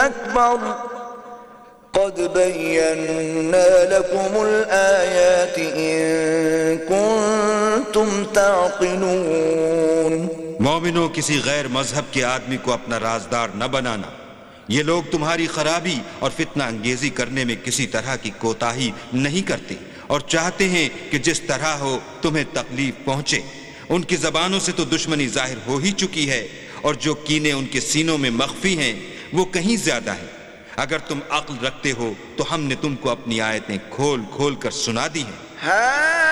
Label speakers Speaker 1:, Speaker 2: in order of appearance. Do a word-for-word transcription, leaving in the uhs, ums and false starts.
Speaker 1: अकबर क़द बय्यन्ना लकुमुल आयाति इन कुन्तुम ताक़िलून।
Speaker 2: मोमिनो, किसी गैर मजहब के आदमी को अपना राजदार न बनाना। ये लोग तुम्हारी खराबी और फितना अंगेजी करने में किसी तरह की कोताही नहीं करते और चाहते हैं कि जिस तरह हो तुम्हें तकलीफ पहुंचे। उनकी जबानों से तो दुश्मनी जाहिर हो ही चुकी है और जो कीने उनके सीनों में मख्फी हैं वो कहीं ज्यादा है। अगर तुम अक्ल रखते हो तो हमने तुमको अपनी आयतें खोल खोल कर सुना दी हैं।